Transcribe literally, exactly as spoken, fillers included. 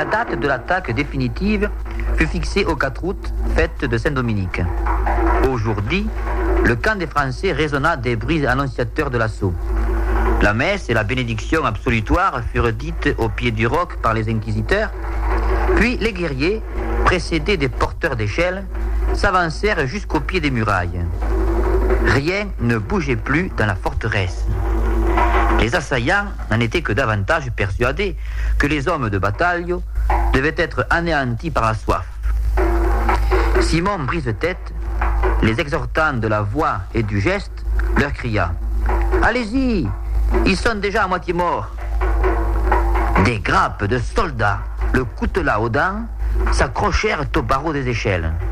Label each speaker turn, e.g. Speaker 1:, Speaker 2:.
Speaker 1: La date de l'attaque définitive fut fixée au quatre août, fête de Saint-Dominique. Aujourd'hui, le camp des Français résonna des bruits annonciateurs de l'assaut. La messe et la bénédiction absolutoire furent dites au pied du roc par les inquisiteurs, puis les guerriers, précédés des porteurs d'échelles, s'avancèrent jusqu'au pied des murailles. Rien ne bougeait plus dans la forteresse. Les assaillants n'en étaient que davantage persuadés que les hommes de Bataillon devaient être anéantis par la soif. Simon Brise-Tête, les exhortant de la voix et du geste, leur cria « Allez-y, ils sont déjà à moitié morts !» Des grappes de soldats, le coutelas aux dents, s'accrochèrent aux barreaux des échelles.